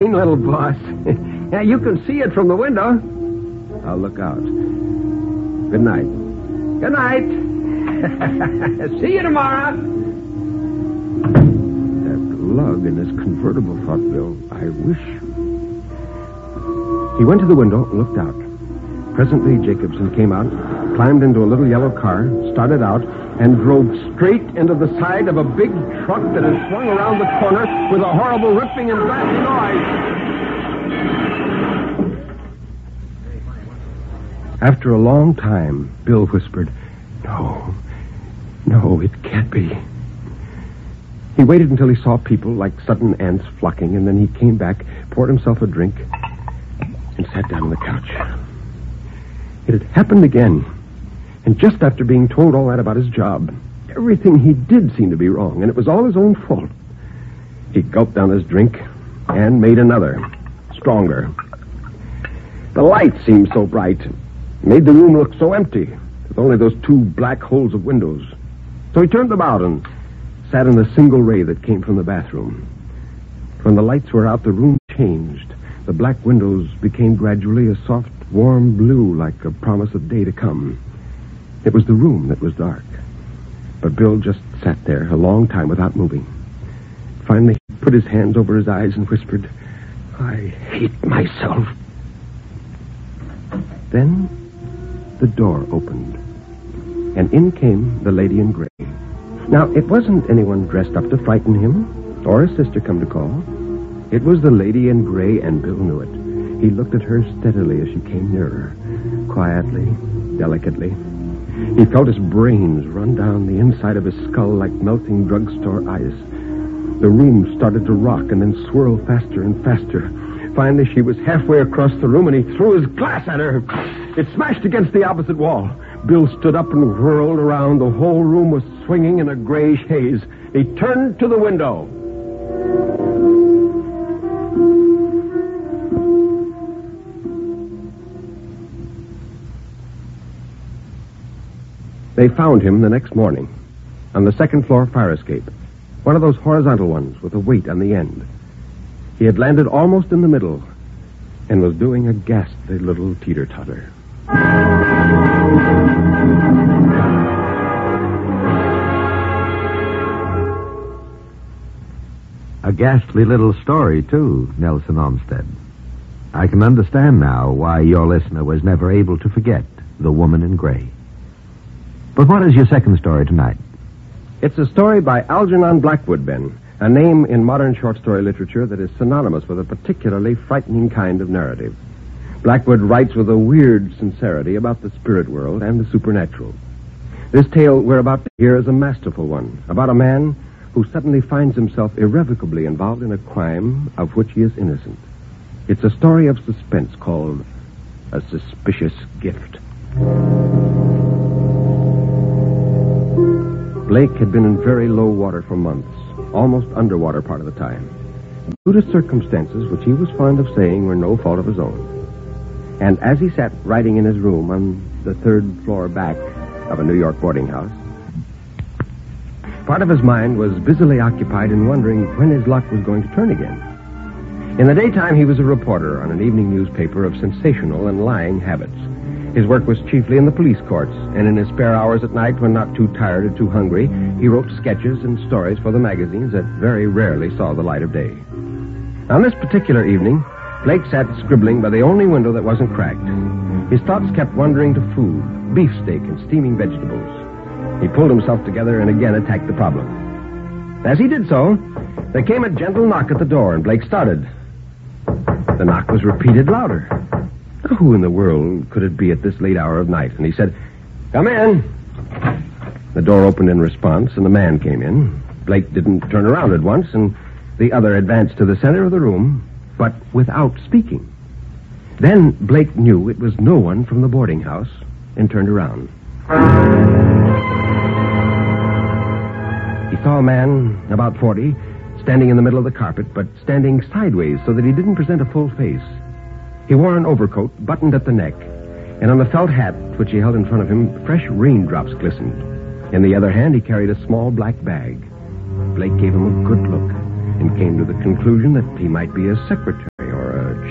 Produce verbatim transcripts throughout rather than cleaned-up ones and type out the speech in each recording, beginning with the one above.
little boss. Yeah, you can see it from the window. I'll look out. Good night. Good night. See you tomorrow. That lug in his convertible, thought Bill. I wish. He went to the window and looked out. Presently, Jacobson came out, climbed into a little yellow car, started out, and drove straight into the side of a big truck that had swung around the corner with a horrible ripping and blasting noise. After a long time, Bill whispered, No, no, it can't be. He waited until he saw people like sudden ants flocking, and then he came back, poured himself a drink, and sat down on the couch. It had happened again. And just after being told all that about his job, everything he did seemed to be wrong, and it was all his own fault. He gulped down his drink and made another, stronger. The light seemed so bright, made the room look so empty, with only those two black holes of windows. So he turned about and sat in the single ray that came from the bathroom. When the lights were out, the room changed. The black windows became gradually a soft, warm blue, like a promise of day to come. It was the room that was dark. But Bill just sat there a long time without moving. Finally, he put his hands over his eyes and whispered, I hate myself. Then the door opened, and in came the lady in gray. Now, it wasn't anyone dressed up to frighten him, or his sister come to call. It was the lady in gray, and Bill knew it. He looked at her steadily as she came nearer, quietly, delicately. He felt his brains run down the inside of his skull like melting drugstore ice. The room started to rock and then swirl faster and faster. Finally, she was halfway across the room, and he threw his glass at her. It smashed against the opposite wall. Bill stood up and whirled around. The whole room was swinging in a grayish haze. He turned to the window. They found him the next morning on the second floor fire escape, one of those horizontal ones with a weight on the end. He had landed almost in the middle and was doing a ghastly little teeter-totter. A ghastly little story, too, Nelson Olmsted. I can understand now why your listener was never able to forget the woman in gray. But what is your second story tonight? It's a story by Algernon Blackwood, Ben, a name in modern short story literature that is synonymous with a particularly frightening kind of narrative. Blackwood writes with a weird sincerity about the spirit world and the supernatural. This tale we're about to hear is a masterful one, about a man who suddenly finds himself irrevocably involved in a crime of which he is innocent. It's a story of suspense called A Suspicious Gift. Blake had been in very low water for months, almost underwater part of the time, due to circumstances which he was fond of saying were no fault of his own. And as he sat writing in his room on the third floor back of a New York boarding house, part of his mind was busily occupied in wondering when his luck was going to turn again. In the daytime, he was a reporter on an evening newspaper of sensational and lying habits. His work was chiefly in the police courts, and in his spare hours at night, when not too tired or too hungry, he wrote sketches and stories for the magazines that very rarely saw the light of day. On this particular evening, Blake sat scribbling by the only window that wasn't cracked. His thoughts kept wandering to food, beefsteak and steaming vegetables. He pulled himself together and again attacked the problem. As he did so, there came a gentle knock at the door, and Blake started. The knock was repeated louder. Who in the world could it be at this late hour of night? And he said, Come in. The door opened in response, and the man came in. Blake didn't turn around at once, and the other advanced to the center of the room, but without speaking. Then Blake knew it was no one from the boarding house and turned around. He saw a man, about forty, standing in the middle of the carpet, but standing sideways so that he didn't present a full face. He wore an overcoat buttoned at the neck, and on the felt hat which he held in front of him, fresh raindrops glistened. In the other hand, he carried a small black bag. Blake gave him a good look and came to the conclusion that he might be a secretary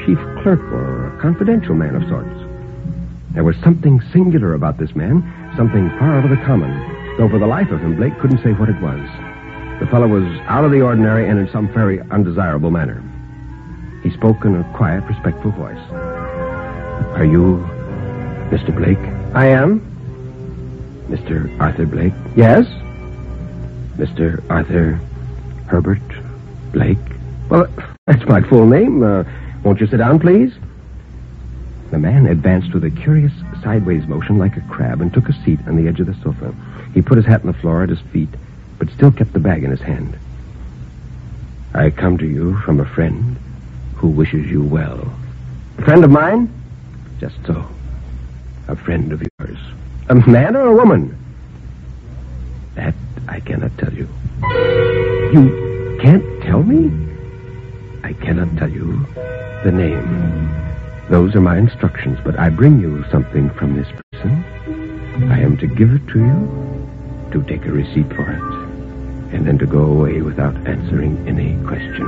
chief clerk or a confidential man of sorts. There was something singular about this man, something far out of the common, though for the life of him, Blake couldn't say what it was. The fellow was out of the ordinary and in some very undesirable manner. He spoke in a quiet, respectful voice. Are you Mister Blake? I am. Mister Arthur Blake? Yes? Mister Arthur Herbert Blake? Well, that's my full name. Uh, won't you sit down, please? The man advanced with a curious sideways motion like a crab and took a seat on the edge of the sofa. He put his hat on the floor at his feet, but still kept the bag in his hand. I come to you from a friend who wishes you well. A friend of mine? Just so. A friend of yours. A man or a woman? That I cannot tell you. You can't tell me? I cannot tell you the name. Those are my instructions, but I bring you something from this person. I am to give it to you, to take a receipt for it, and then to go away without answering any question.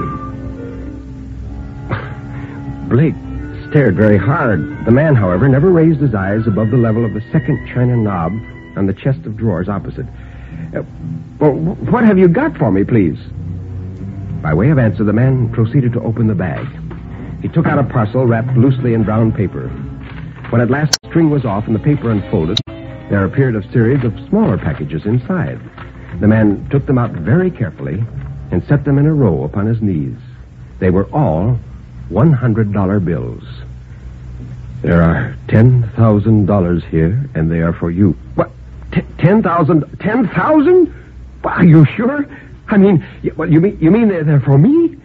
Blake stared very hard. The man, however, never raised his eyes above the level of the second china knob on the chest of drawers opposite. Uh, well, what have you got for me, please? By way of answer, the man proceeded to open the bag. He took out a parcel wrapped loosely in brown paper. When at last the string was off and the paper unfolded, there appeared a series of smaller packages inside. The man took them out very carefully and set them in a row upon his knees. They were all one hundred dollar bills. There are ten thousand dollars here, and they are for you. What? T- ten thousand? Ten thousand? Are you sure? I mean, you, what, you mean you mean they're, they're for me?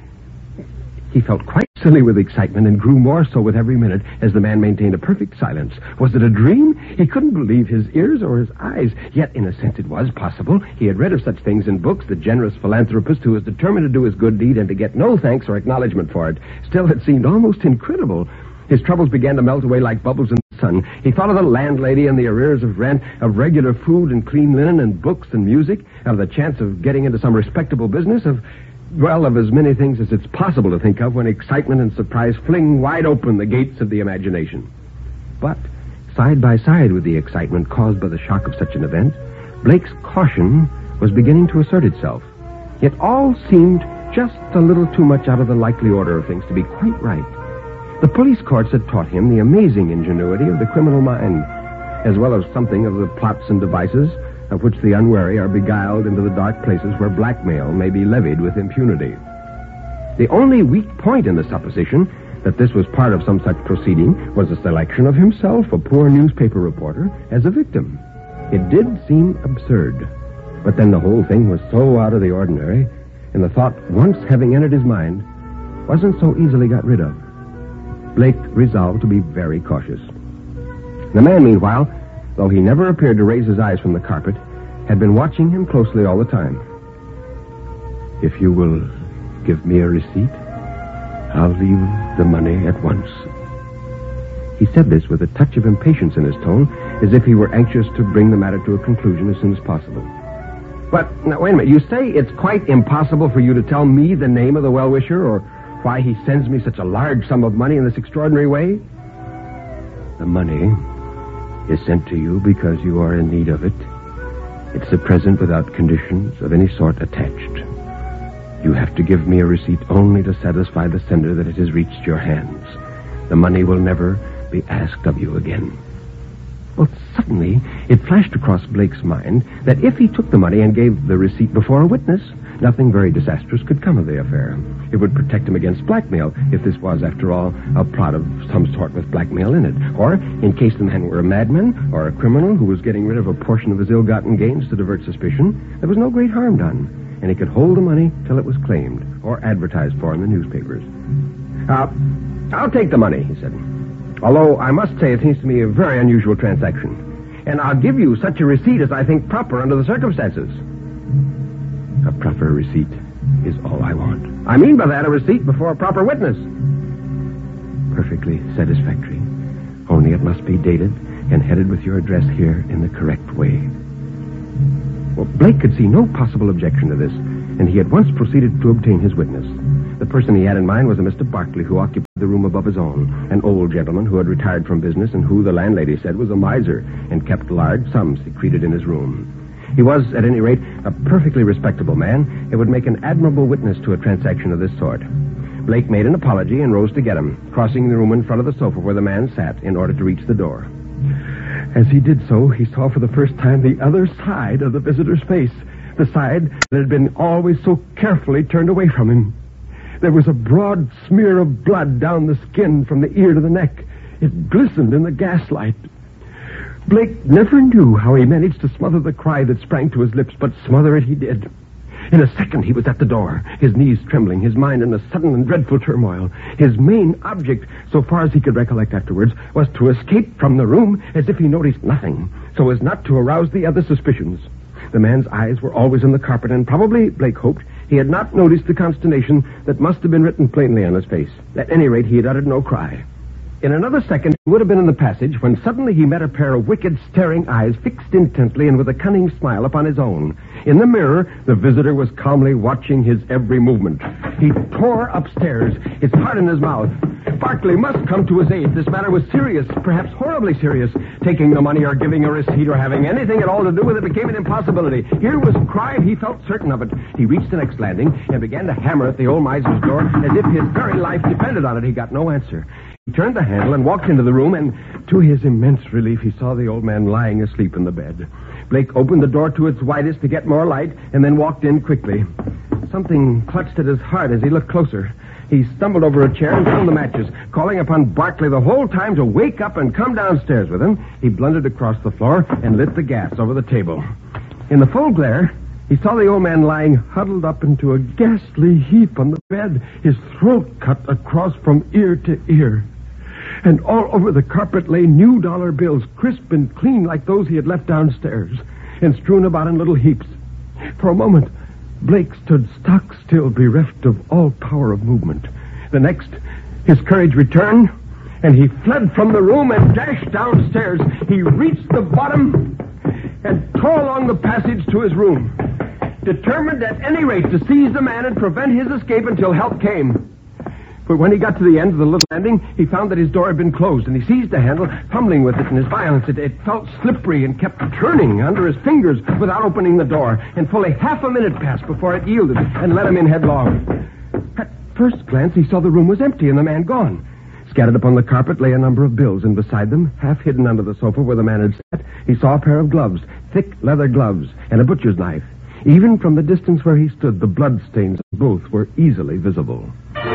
He felt quite silly with excitement and grew more so with every minute as the man maintained a perfect silence. Was it a dream? He couldn't believe his ears or his eyes. Yet, in a sense, it was possible. He had read of such things in books, the generous philanthropist who was determined to do his good deed and to get no thanks or acknowledgement for it. Still, it seemed almost incredible. His troubles began to melt away like bubbles in the sun. He thought of the landlady and the arrears of rent, of regular food and clean linen and books and music, of the chance of getting into some respectable business, of... well, of as many things as it's possible to think of when excitement and surprise fling wide open the gates of the imagination. But, side by side with the excitement caused by the shock of such an event, Blake's caution was beginning to assert itself. Yet all seemed just a little too much out of the likely order of things to be quite right. The police courts had taught him the amazing ingenuity of the criminal mind, as well as something of the plots and devices of which the unwary are beguiled into the dark places where blackmail may be levied with impunity. The only weak point in the supposition that this was part of some such proceeding was the selection of himself, a poor newspaper reporter, as a victim. It did seem absurd, but then the whole thing was so out of the ordinary, and the thought, once having entered his mind, wasn't so easily got rid of. Blake resolved to be very cautious. The man, meanwhile, though he never appeared to raise his eyes from the carpet, had been watching him closely all the time. If you will give me a receipt, I'll leave the money at once. He said this with a touch of impatience in his tone, as if he were anxious to bring the matter to a conclusion as soon as possible. But, now, wait a minute. You say it's quite impossible for you to tell me the name of the well-wisher or why he sends me such a large sum of money in this extraordinary way? The money is sent to you because you are in need of it. It's a present without conditions of any sort attached. You have to give me a receipt only to satisfy the sender that it has reached your hands. The money will never be asked of you again. Well, suddenly, it flashed across Blake's mind that if he took the money and gave the receipt before a witness, nothing very disastrous could come of the affair. It would protect him against blackmail, if this was, after all, a plot of some sort with blackmail in it. Or, in case the man were a madman or a criminal who was getting rid of a portion of his ill-gotten gains to divert suspicion, there was no great harm done, and he could hold the money till it was claimed or advertised for in the newspapers. Uh, I'll take the money, he said. Although I must say it seems to me a very unusual transaction. And I'll give you such a receipt as I think proper under the circumstances. A proper receipt is all I want. I mean by that a receipt before a proper witness. Perfectly satisfactory. Only it must be dated and headed with your address here in the correct way. Well, Blake could see no possible objection to this, and he at once proceeded to obtain his witness. The person he had in mind was a Mister Barkley, who occupied the room above his own, an old gentleman who had retired from business and who, the landlady said, was a miser and kept large sums secreted in his room. He was, at any rate, a perfectly respectable man and would make an admirable witness to a transaction of this sort. Blake made an apology and rose to get him, crossing the room in front of the sofa where the man sat in order to reach the door. As he did so, he saw for the first time the other side of the visitor's face, the side that had been always so carefully turned away from him. There was a broad smear of blood down the skin from the ear to the neck. It glistened in the gaslight. Blake never knew how he managed to smother the cry that sprang to his lips, but smother it he did. In a second, he was at the door, his knees trembling, his mind in a sudden and dreadful turmoil. His main object, so far as he could recollect afterwards, was to escape from the room as if he noticed nothing, so as not to arouse the other suspicions. The man's eyes were always on the carpet, and probably, Blake hoped, he had not noticed the consternation that must have been written plainly on his face. At any rate, he had uttered no cry. In another second, he would have been in the passage when suddenly he met a pair of wicked, staring eyes fixed intently and with a cunning smile upon his own. In the mirror, the visitor was calmly watching his every movement. He tore upstairs, his heart in his mouth. Barkley must come to his aid. This matter was serious, perhaps horribly serious. Taking the money or giving a receipt or having anything at all to do with it became an impossibility. Here was crime, he felt certain of it. He reached the next landing and began to hammer at the old miser's door as if his very life depended on it. He got no answer. He turned the handle and walked into the room, and to his immense relief, he saw the old man lying asleep in the bed. Blake opened the door to its widest to get more light, and then walked in quickly. Something clutched at his heart as he looked closer. He stumbled over a chair and found the matches. Calling upon Barkley the whole time to wake up and come downstairs with him, he blundered across the floor and lit the gas over the table. In the full glare, he saw the old man lying huddled up into a ghastly heap on the bed, his throat cut across from ear to ear. And all over the carpet lay new dollar bills, crisp and clean like those he had left downstairs, and strewn about in little heaps. For a moment, Blake stood stock still, bereft of all power of movement. The next, his courage returned, and he fled from the room and dashed downstairs. He reached the bottom and tore along the passage to his room, determined at any rate to seize the man and prevent his escape until help came. But when he got to the end of the little landing, he found that his door had been closed, and he seized the handle, fumbling with it in his violence. It, it felt slippery and kept turning under his fingers without opening the door, and fully half a minute passed before it yielded and let him in headlong. At first glance, he saw the room was empty and the man gone. Scattered upon the carpet lay a number of bills, and beside them, half hidden under the sofa where the man had sat, he saw a pair of gloves, thick leather gloves, and a butcher's knife. Even from the distance where he stood, the bloodstains of both were easily visible.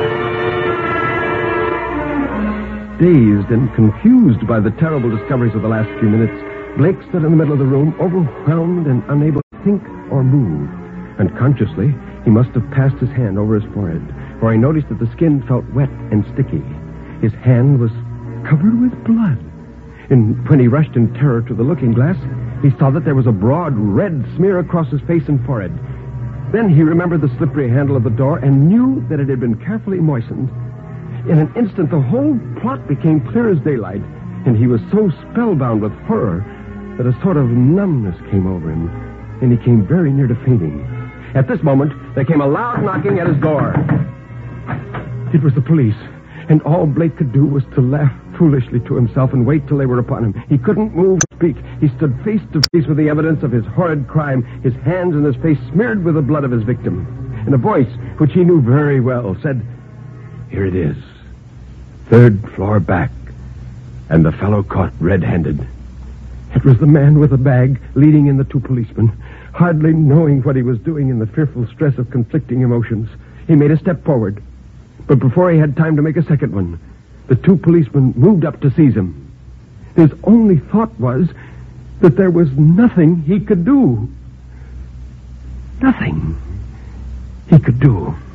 Dazed and confused by the terrible discoveries of the last few minutes, Blake stood in the middle of the room, overwhelmed and unable to think or move. Unconsciously, he must have passed his hand over his forehead, for he noticed that the skin felt wet and sticky. His hand was covered with blood. And when he rushed in terror to the looking glass, he saw that there was a broad red smear across his face and forehead. Then he remembered the slippery handle of the door and knew that it had been carefully moistened. In an instant, the whole plot became clear as daylight, and he was so spellbound with horror that a sort of numbness came over him, and he came very near to fainting. At this moment, there came a loud knocking at his door. It was the police, and all Blake could do was to laugh foolishly to himself and wait till they were upon him. He couldn't move or speak. He stood face to face with the evidence of his horrid crime, his hands and his face smeared with the blood of his victim. And a voice, which he knew very well, said, "Here it is. Third floor back, and the fellow caught red-handed." It was the man with the bag leading in the two policemen. Hardly knowing what he was doing in the fearful stress of conflicting emotions, he made a step forward. But before he had time to make a second one, the two policemen moved up to seize him. His only thought was that there was nothing he could do. Nothing he could do.